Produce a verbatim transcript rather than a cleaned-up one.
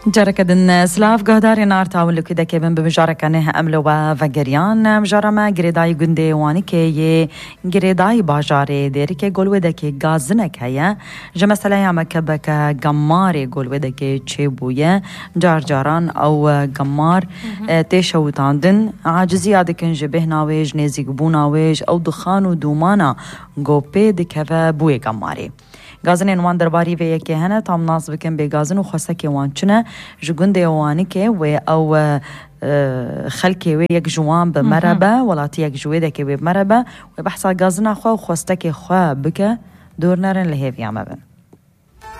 جاركدن سلاف گهداری نارتا ولو کده که بن بمجارکنه املو و وگریان مجارما گریدای گنده وانی که یه گریدای باجاره دیر که گلوه ده که گازنک هیا جا مثلا یا مکبه که گمار گلوه ده که چه بویه جار جاران او گمار تیشوتاندن عاجزی آده کن جبه ناویج نزیگ بو ناویج او دخان و دومانا گوپه ده که بوی گماری گازن وان درباری و یکی هنه تام ناس بکن به گازن و خواسته که وان چنه جگنده وانی که و او خلکی و یک جوان به مربه ولاتی یک جویده که به مربه و بحثا گازن خواه و خواسته که خواه بکه دور نرن لحیف یامه بن